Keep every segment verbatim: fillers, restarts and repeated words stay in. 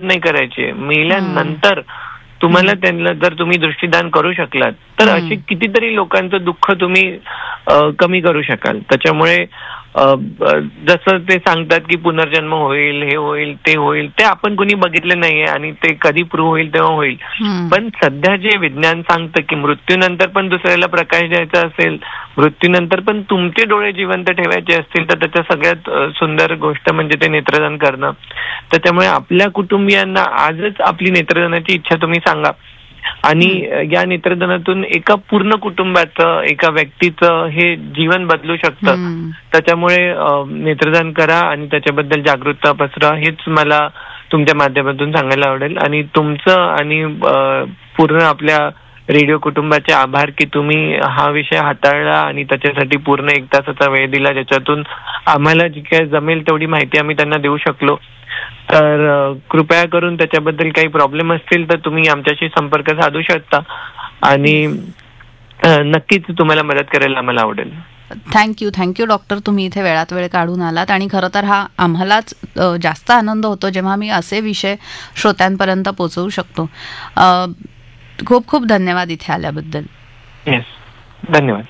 नाही करायची. मेल्यानंतर तुम्हाला त्यांना जर तुम्ही दृष्टीदान करू शकलात तर असे कितीतरी लोकांचं दुःख तुम्ही कमी करू शकाल. त्याच्यामुळे जसं ते सांगतात की पुनर्जन्म होईल, हे होईल, ते होईल, ते आपण कुणी बघितलं नाहीये आणि ते कधी प्रूव्ह होईल तेव्हा होईल. पण सध्या जे विज्ञान सांगतं की मृत्यूनंतर पण दुसऱ्याला प्रकाश द्यायचा असेल, मृत्यूनंतर पण तुमचे डोळे जिवंत ठेवायचे असतील, तर त्याच्या सगळ्यात सुंदर गोष्ट म्हणजे ते नेत्रदान करणं. त्याच्यामुळे आपल्या कुटुंबियांना आजच आपली नेत्रदानाची इच्छा तुम्ही सांगा आणि या नेत्रदानातून एका पूर्ण कुटुंबाचं, एका व्यक्तीचं हे जीवन बदलू शकतं. त्याच्यामुळे नेत्रदान करा आणि त्याच्याबद्दल जागरूकता पसरा, हेच मला तुमच्या माध्यमातून सांगायला आवडेल. आणि तुमचं आणि पूर्ण आपल्या रेडिओ कुटुंबाचे आभार की तुम्ही हा विषय हाताळला आणि त्याच्यासाठी पूर्ण एक तासाचा वेळ दिला, ज्याच्यातून आम्हाला जी काय जमेल तेवढी माहिती आम्ही त्यांना देऊ शकलो. तर कृपया करून त्याच्याबद्दल काही प्रॉब्लेम असतील तर तुम्ही आमच्याशी संपर्क साधू शकता आणि नक्कीच तुम्हाला मदत करायला आम्हाला आवडेल. थँक्यू थँक्यू डॉक्टर, तुम्ही इथे वेळात वेळ काढून आलात. आणि खरं तर हा आम्हालाच जास्त आनंद होतो जेव्हा मी असे विषय श्रोत्यांपर्यंत पोहोचवू शकतो. खूप खूप धन्यवाद इथे आल्याबद्दल. येस, धन्यवाद.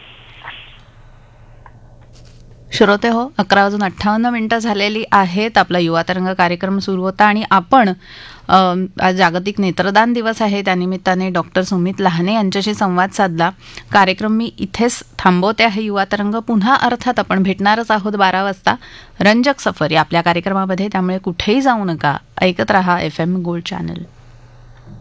श्रोते हो, अकरा वाजून अठ्ठावन्न मिनिटं झालेली आहेत. आपला युवा तरंग कार्यक्रम सुरू होता आणि आपण आज जागतिक नेत्रदान दिवस आहे, त्यानिमित्ताने डॉक्टर सुमित लहाने यांच्याशी संवाद साधला. कार्यक्रम मी इथेच थांबवते आहे. युवा तरंग पुन्हा अर्थात आपण भेटणारच आहोत बारा वाजता रंजक सफर या आपल्या कार्यक्रमामध्ये. त्यामुळे कुठेही जाऊ नका, ऐकत रहा एफ एम गोल्ड चॅनल.